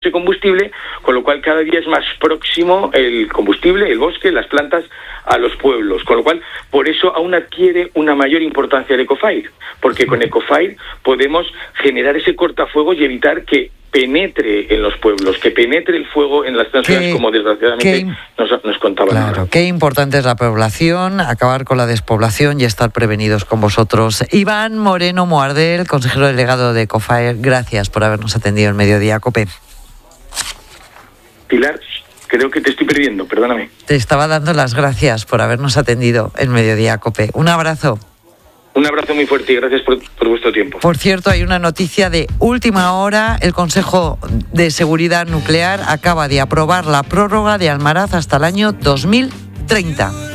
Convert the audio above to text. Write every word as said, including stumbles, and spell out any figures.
ese combustible, con lo cual cada día es más próximo el combustible, el bosque, las plantas a los pueblos, con lo cual por eso aún adquiere una mayor importancia el Ecofire, porque con Ecofire podemos generar ese cortafuegos y evitar que penetre en los pueblos, que penetre el fuego en las ciudades, como desgraciadamente nos, nos contaban. Claro, ahora. Qué importante es la población, acabar con la despoblación y estar prevenidos con vosotros. Iván Moreno Moardel, consejero delegado de Ecofire, gracias por habernos atendido en Mediodía COPE. Pilar, creo que te estoy perdiendo, perdóname. Te estaba dando las gracias por habernos atendido en Mediodía COPE. Un abrazo. Un abrazo muy fuerte y gracias por, por vuestro tiempo. Por cierto, hay una noticia de última hora. El Consejo de Seguridad Nuclear acaba de aprobar la prórroga de Almaraz hasta el año dos mil treinta.